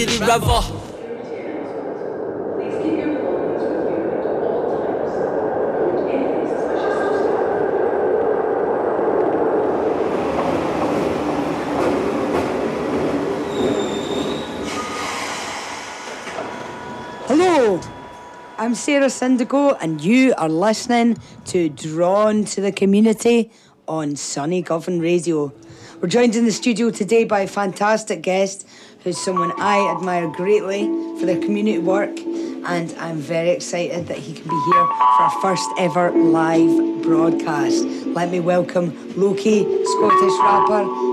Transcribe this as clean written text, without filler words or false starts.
River. Hello, I'm Sarah Syndico and you are listening to Drawn to the Community on Sunny Govan Radio. We're joined in the studio today by a fantastic guest who's someone I admire greatly for their community work, and I'm very excited that he can be here for our first ever live broadcast. Let me welcome Loki, Scottish rapper